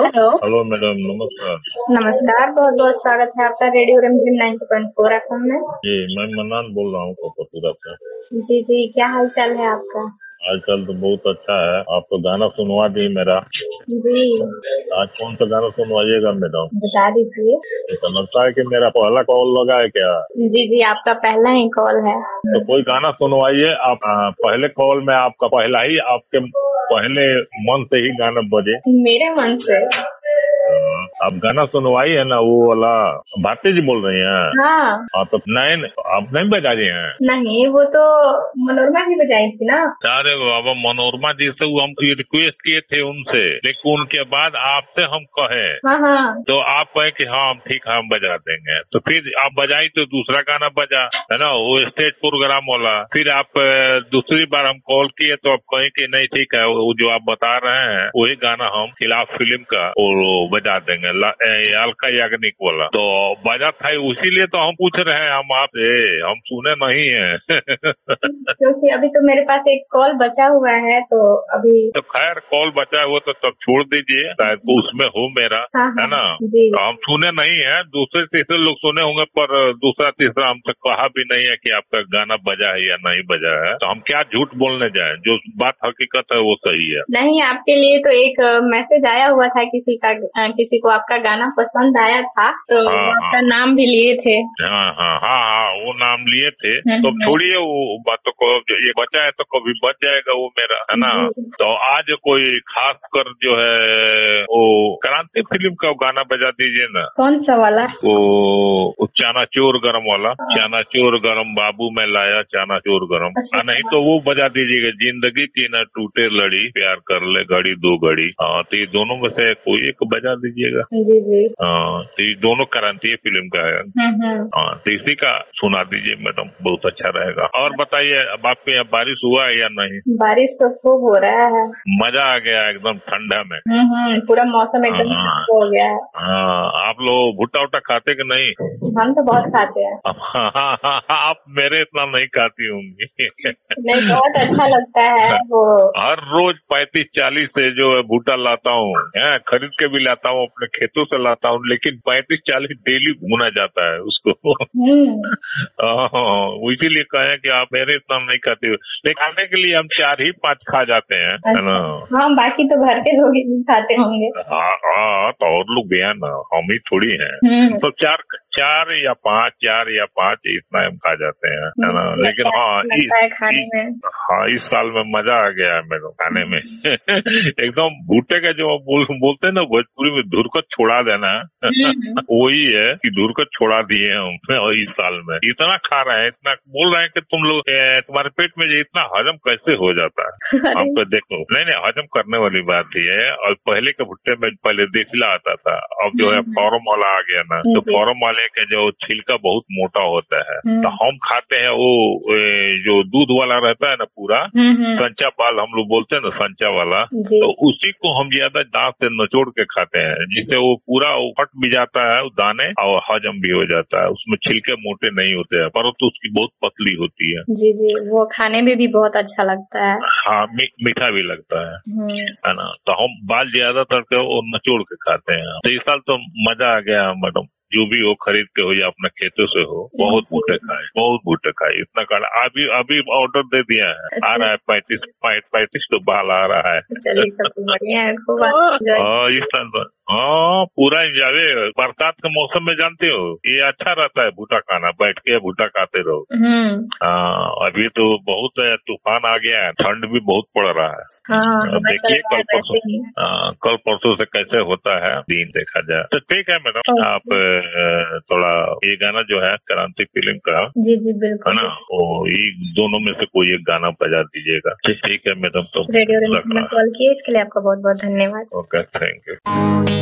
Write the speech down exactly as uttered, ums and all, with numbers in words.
Hello hello madam, नमस्कार। नमस्कार। बहुत बहुत स्वागत है आपका रेडियो रिमझिम नाइन्टी पॉइंट फोर एफएम में। जी, मैं मन्नान बोल रहा हूँ कोकरपुरा से। जी जी, क्या हाल चाल है आपका? आजकल तो बहुत अच्छा है। आप तो गाना सुनवा दी मेरा। जी, आज कौन सा गाना सुनवाइएगा मैडम? बता दीजिए। ऐसा लगता है कि मेरा पहला कॉल लगा है क्या? जी जी, आपका पहला ही कॉल है। तो कोई गाना सुनवाइए आप। आ, पहले कॉल में आपका पहला ही आपके पहले मन से ही गाना बजे। मेरे मन से। आप गाना सुनवाई है ना, वो वाला। भारती जी बोल रही हैं? हाँ। हाँ तो नहीं, आप नहीं बजा रही हैं? नहीं, वो तो मनोरमा जी बजाई थी ना। अरे बाबा, मनोरमा जी से वो हम रिक्वेस्ट किए थे उनसे, लेकिन उनके बाद आपसे हम कहे हाँ हाँ। तो आप कहे कि हाँ ठीक है हम बजा देंगे। तो फिर आप बजाई तो दूसरा गाना बजा, है ना, वो स्टेज प्रोग्राम वाला। फिर आप अ, दूसरी बार हम कॉल किए तो आप कहे कि नहीं ठीक है, वो जो आप बता रहे हैं वही गाना हम खिलाफ फिल्म का और वो बजा देंगे, ला- ए, अलका याग्निक वाला। तो बजा था, उसीलिए तो हम पूछ रहे हैं हम आपसे, हम सुने नहीं है। क्योंकि अभी तो मेरे पास एक कॉल बचा हुआ है, तो अभी तो खैर कॉल बचा हुआ तो तब छोड़ दीजिए, शायद तो उसमें हो मेरा, हाँ है हाँ ना। जी। तो हम सुने नहीं है, दूसरे तीसरे लोग सुने होंगे, पर दूसरा तीसरा हमसे कहा भी नहीं है कि आपका गाना बजा है या नहीं बजा है। तो हम क्या झूठ बोलने जाए, जो बात हकीकत है वो सही है। नहीं, आपके लिए तो एक मैसेज आया हुआ था, किसी का अ, किसी को आपका गाना पसंद आया था, तो हाँ वो हाँ आपका नाम भी लिए थे। हाँ हाँ हाँ हाँ, वो नाम लिए थे। हम्म, तो हम्म। छोड़िए वो बातों को, जो ये बचा है तो कभी बच जाएगा वो मेरा, है ना। जी। तो आज कोई खास कर जो है वो क्रांति फिल्म का गाना बजा दीजिए ना। कौन सा वाला? वो वो चानाचोर गरम वाला, चानाचोर गरम बाबू मैं लाया चानाचोर गरम। अच्छा, हाँ, नहीं तो वो बजा दीजिएगा, जिंदगी की न टूटे लड़ी प्यार कर ले घड़ी दो घड़ी। हाँ, तो ये दोनों में से कोई एक बजा दीजिएगा। जी जी। हाँ, तो ये दोनों क्रांतीय फिल्म का है। हम्म हम्म। हाँ, तो इसी का सुना दीजिए मैडम, बहुत अच्छा रहेगा। और बताइए, अब आपके यहाँ बारिश हुआ है या नहीं? बारिश तो खूब हो रहा है। मजा आ गया एकदम ठंडा में। हम्म हम्म, पूरा मौसम एकदम हाँ ठंडा हो गया है। हाँ, आप लोग भुट्टा उट्टा खाते कि नहीं? हम तो बहुत खाते हैं। अब हाँ हाँ हाँ, आप मेरे इतना नहीं खाती होंगी। नहीं, बहुत अच्छा लगता है वो। हर रोज पैंतीस चालीस से जो है भुट्टा लाता हूँ, हैं, खरीद के भी लाता हूँ, अपने खेतों से लाता हूँ, लेकिन पैंतीस चालीस डेली भुना जाता है उसको। हम्म। हाँ, इसीलिए कहे कि आप मेरे इतना नहीं खाते हो, लेकिन खाने के लिए हम चार ही पांच खा जाते हैं, है ना। अच्छा, हाँ, बाकी तो घर के लोग ही खाते होंगे। हाँ हाँ, तो और लोग भी है ना, हम ही थोड़ी हैं। हम्म। तो चार चार या पांच, चार या पांच इतना हम खा जाते हैं, है ना। हम्म, लेकिन हाँ, अच्छा इस, लगता है खाने इस में। हाँ, इस साल में मजा आ गया है मेरे को खाने में। एकदम भुट्टे का जो बोल, बोलते हैं ना भोजपुरी में, धुरकत छोड़ा देना, हम्म। वही है कि धुरकत छोड़ा दिए हम। और इस साल में इतना खा रहे हैं, इतना बोल रहे हैं कि तुम लोग ए, तुम्हारे पेट में ये इतना हजम कैसे हो जाता है। अरे, हम तो देखो, नहीं नहीं, हजम करने वाली बात ही है। और पहले के भुट्टे में पहले देसिला आता था, अब जो है हम्म, फॉर्म वाला आ गया ना, तो जी। फॉर्म वाले के जो छिलका बहुत मोटा होता है, हम्म। तो हम खाते हैं वो ए, जो दूध वाला रहता है ना पूरा, हम्म हम्म। संचा बाल हम लोग बोलते हैं ना, संचा वाला। जी। तो उसी को हम ज्यादा दांत से नचोड़ के खाते हैं, जिससे वो पूरा वो फट भी जाता है वो दाने, और हजम भी हो जाता है। उसमें छिलके मोटे नहीं होते हैं, परंतु उसकी बहुत पतली होती है। जी जी, वो खाने में भी बहुत अच्छा लगता है। हाँ, मी, मीठा भी लगता है हम्म। है ना। तो हम बाल ज्यादातर के वो नचोड़ के खाते हैं। तो इस साल तो मजा आ गया मैडम, जो भी हो खरीद के हो या अपने खेतों से हो, बहुत भुट्टे खाए, बहुत भुट्टे खाए, इतना खाना। अभी अभी ऑर्डर दे दिया है, आ रहा है पैंतीस पैंतीस तो बाल आ रहा है। चलिए, सब तो बढ़िया है, खूब enjoy। हाँ, इस साल तो हाँ पूरा इंजॉय। बरसात के मौसम में जानते हो ये अच्छा रहता है भुट्टा खाना, बैठ के भुट्टा खाते रहो। हम्म। हाँ, अभी तो बहुत है, तूफान आ गया है, ठंड भी बहुत पड़ रहा है। हाँ, अब हमें चल देखिए रहा कल है परसों, वैसे ही। हाँ, कल परसों से कैसे होता है दिन देखा जाए। तो ठीक है मैडम, ओके। आप अ, थोड़ा ये गाना जो है क्रांति फिल्म का, जी जी, है बिल्कुल। ना, वो ये दोनों में से कोई एक गाना बजा दीजिएगा। ठीक ठीक है मैडम, तो रेडियो रख रिमझिम में रहा। कॉल किए इसके लिए आपका बहुत बहुत धन्यवाद। Okay, thank you.